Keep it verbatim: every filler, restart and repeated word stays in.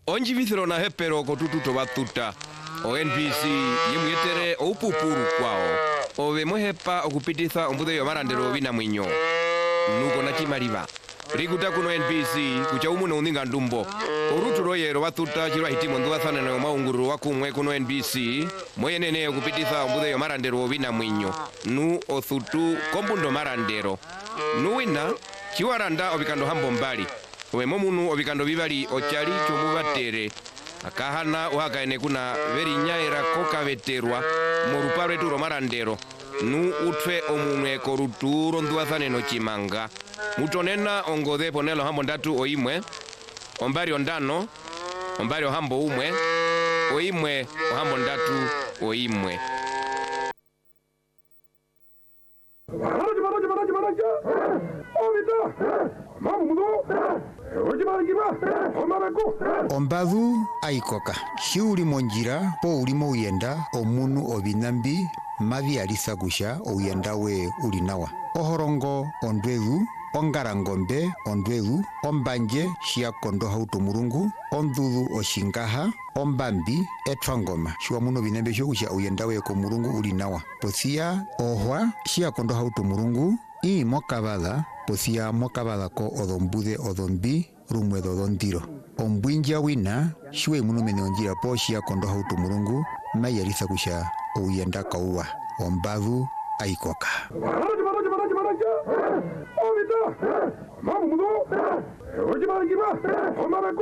onji vithiro na hepero ko tututo batuta o N B C yemwetere opupuru kwao ove mwehepa okupititha ombude yo marandero bina mwinyo nuko na chimaliva rikuta kuno N B C kucha umuno uninga ndumbo oruturo yero batuta chirwa hitimo nduwathana na maunguru wakumwe kuno N B C moyenene okupititha ombude yo marandero bina mwinyo nu othutu kombundo marandero nuwina chiwaranda obikando hambo mbali owe momunu obikando bibali ochali chomubatere akahana uhakaene kuna veri nyaera koka veterwa morupare turo marandero nu utwe omunwe koruturo nduwathane no chimanga mutonena ongode ponelo hambo ndatu oimwe ombari ondano ombari ohambo umwe oimwe ohambo ndatu oimwe Ombadu aikoka shiuli monjira po ulimo uyenda omunu obinambi mavi alisagusha uyenda we ulinawa ohorongo ondwelu ongarangombe ondwelu ombanje shia kondo hauto murungu ondulu oshingaha ombambi etwangoma shwa muno binambe shokusha uyenda we ko murungu ulinawa posia ohwa shia kondo hauto murungu i mokabala posia mokabala ko odombude odombi rumwe dodondiro ombwinja wina shwe muno mene onjira po shia kondo hauto murungu mayalisa kusha uyenda kauwa ombadu aikoka